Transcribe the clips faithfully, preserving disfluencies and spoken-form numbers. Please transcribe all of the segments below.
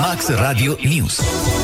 Max Radio News.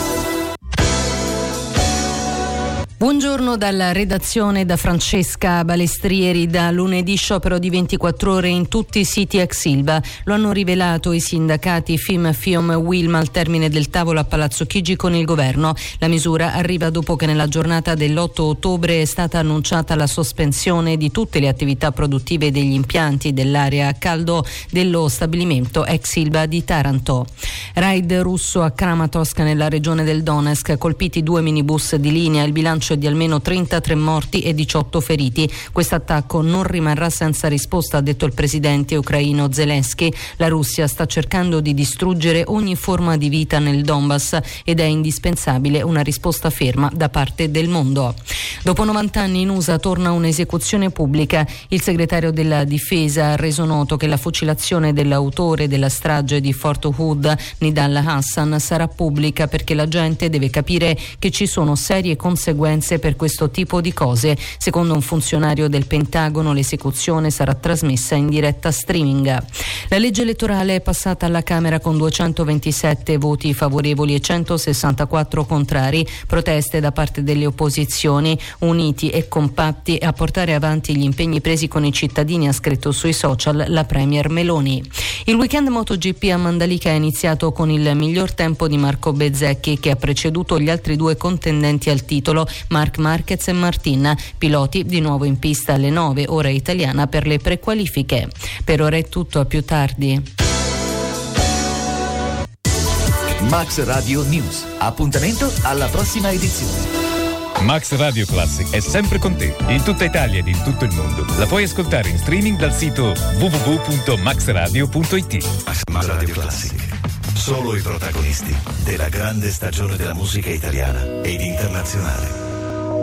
Buongiorno dalla redazione, da Francesca Balestrieri. Da lunedì sciopero di ventiquattro ore in tutti i siti ex Ilva. Lo hanno rivelato i sindacati FIM, FIOM, Wilma al termine del tavolo a Palazzo Chigi con il governo. La misura arriva dopo che nella giornata dell'otto ottobre è stata annunciata la sospensione di tutte le attività produttive degli impianti dell'area a caldo dello stabilimento ex Ilva di Taranto. Raid russo a Kramatorsk nella regione del Donetsk, colpiti due minibus di linea, il bilancio di almeno trentatré morti e diciotto feriti. Questo attacco non rimarrà senza risposta, ha detto il presidente ucraino Zelensky. La Russia sta cercando di distruggere ogni forma di vita nel Donbass ed è indispensabile una risposta ferma da parte del mondo. Dopo novanta anni in U S A torna un'esecuzione pubblica. Il segretario della difesa ha reso noto che la fucilazione dell'autore della strage di Fort Hood, Nidal Hassan, sarà pubblica perché la gente deve capire che ci sono serie conseguenze per questo tipo di cose. Secondo un funzionario del Pentagono, l'esecuzione sarà trasmessa in diretta streaming. La legge elettorale è passata alla Camera con duecentoventisette voti favorevoli e centosessantaquattro contrari. Proteste da parte delle opposizioni, uniti e compatti a portare avanti gli impegni presi con i cittadini, ha scritto sui social la premier Meloni. Il weekend MotoGP a Mandalika è iniziato con il miglior tempo di Marco Bezzecchi, che ha preceduto gli altri due contendenti al titolo, Marc Marquez e Martin, piloti di nuovo in pista alle nove ora italiana per le prequalifiche. Per ora è tutto, a più tardi. Max Radio News. Appuntamento alla prossima edizione. Max Radio Classic è sempre con te, in tutta Italia ed in tutto il mondo. La puoi ascoltare in streaming dal sito w w w punto max radio punto i t. Max Radio Classic. Solo i protagonisti della grande stagione della musica italiana ed internazionale.